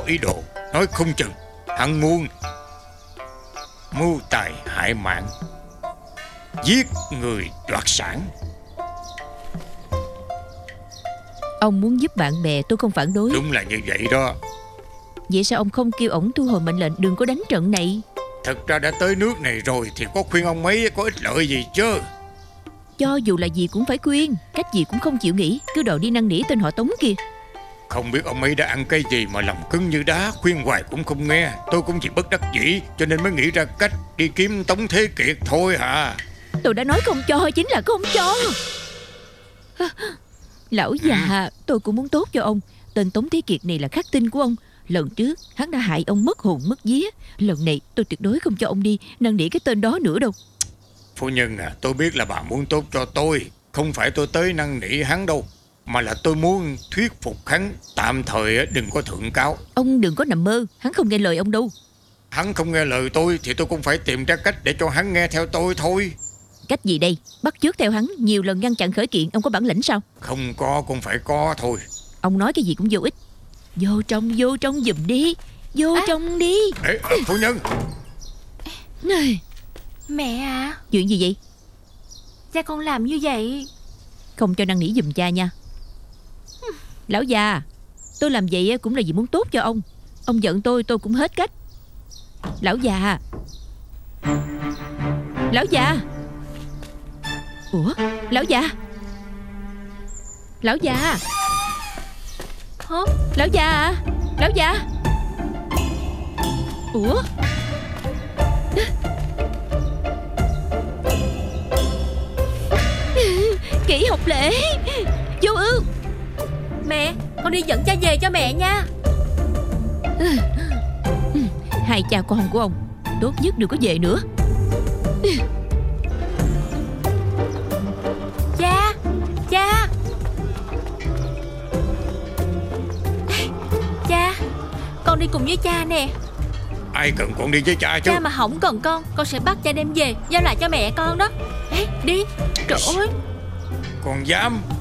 ý đồ. Nói không chừng hắn muốn mưu tài hại mạng, giết người đoạt sản. Ông muốn giúp bạn bè tôi không phản đối. Đúng là như vậy đó. Vậy sao ông không kêu ổng thu hồi mệnh lệnh đừng có đánh trận này? Thật ra đã tới nước này rồi thì có khuyên ông ấy có ích lợi gì chứ. Cho dù là gì cũng phải khuyên. Cách gì cũng không chịu nghĩ, cứ đòi đi năn nỉ tên họ Tống kia. Không biết ông ấy đã ăn cái gì mà lòng cứng như đá, khuyên hoài cũng không nghe. Tôi cũng chỉ bất đắc dĩ cho nên mới nghĩ ra cách đi kiếm Tống Thế Kiệt thôi à. Tôi đã nói không cho, chính là không cho. Lão già, tôi cũng muốn tốt cho ông. Tên Tống Thế Kiệt này là khắc tinh của ông. Lần trước hắn đã hại ông mất hồn mất vía. Lần này tôi tuyệt đối không cho ông đi năn nỉ cái tên đó nữa đâu. Phu nhân à, tôi biết là bà muốn tốt cho tôi. Không phải tôi tới năn nỉ hắn đâu, mà là tôi muốn thuyết phục hắn tạm thời đừng có thượng cáo. Ông đừng có nằm mơ, hắn không nghe lời ông đâu. Hắn không nghe lời tôi thì tôi cũng phải tìm ra cách để cho hắn nghe theo tôi thôi. Cách gì đây? Bắt chước theo hắn, nhiều lần ngăn chặn khởi kiện, ông có bản lĩnh sao? Không có cũng phải có thôi. Ông nói cái gì cũng vô ích. Vô trong giùm đi. Vô trong đi. Ê, phu nhân. Mẹ à, Chuyện gì vậy? cha con làm như vậy. Không cho năn nỉ giùm cha nha. Lão già, tôi làm vậy cũng là vì muốn tốt cho ông. Ông giận tôi cũng hết cách. Lão già. Lão già. Ủa, lão già. Lão già. Hả? Lão già à? Lão già. Ủa? Kỷ Học Lễ. Vô Ương. Mẹ, con đi dẫn cha về cho mẹ nha. Hai cha con của ông tốt nhất đừng có về nữa. Cha, cha. Cha, con đi cùng với cha nè. Ai cần con đi với cha chứ? Cha mà không cần con sẽ bắt cha đem về giao lại cho mẹ con đó. Ê, đi. Trời ơi. Con dám?